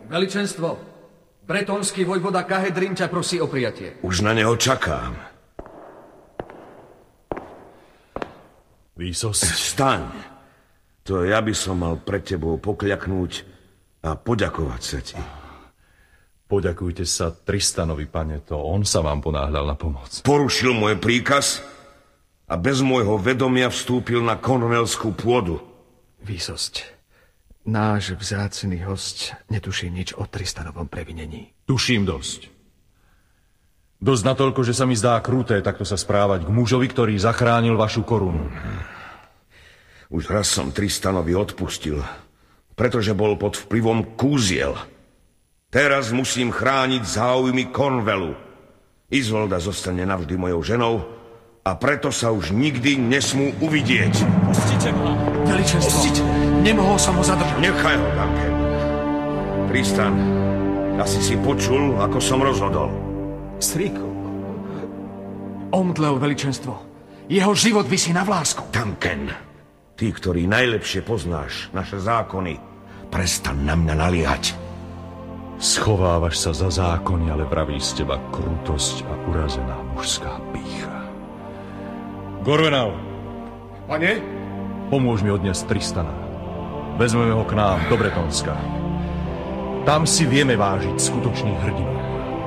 Veličenstvo, bretonský vojvoda Kahedrin ťa prosí o prijatie. Už na neho čakám. Výsosť. Vstaň. To ja by som mal pred tebou pokľaknúť a poďakovať sa ti. Poďakujte sa Tristanovi, pane, to on sa vám ponáhľal na pomoc. Porušil môj príkaz a bez môjho vedomia vstúpil na Cornwallskú pôdu. Výsosť, náš vzácny host netuší nič o Tristanovom previnení. Tuším dosť. Dosť natoľko, že sa mi zdá kruté takto sa správať k mužovi, ktorý zachránil vašu korunu. Už raz som Tristanovi odpustil, pretože bol pod vplyvom kúziel. Teraz musím chrániť záujmy Cornwallu. Izolda zostane navždy mojou ženou a preto sa už nikdy nesmú uvidieť. Pustite ma! Veličenstvo, nemohol som ho zadržať. Nechaj ho, Duncan. Tristan, asi si počul, ako som rozhodol. Strýku. Omdlel, veličenstvo. Jeho život visí na vlásku. Duncan, ty, ktorý najlepšie poznáš naše zákony, prestan na mňa naliehať. Schovávaš sa za zákony, ale vraví z teba krutosť a urazená mužská pýcha. Gorvenal! Pane? Pomôž mi odniesť Tristana. Vezmeme ho k nám do Bretonska. Tam si vieme vážiť skutočných hrdinov.